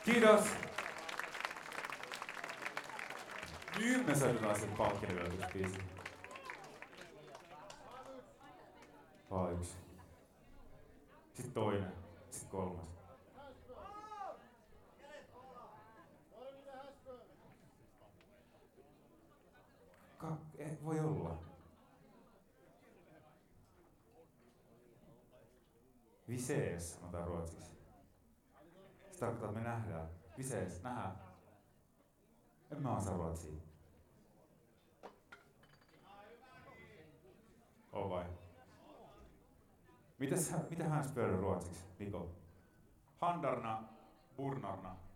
Kiitos! Nyt me soitetaan sen palkkiniveltysbiisin. Vaan yksi. Sitten toinen. Sitten kolmas. Voi olla. Visees, sanotaan ruotsiksi. Se tarkoittaa, että me nähdään. Visees, nähdään. En mä osaa ruotsia. Oo vai? Mitä hän spöydä ruotsiksi, Niko? Handarna, burnarna.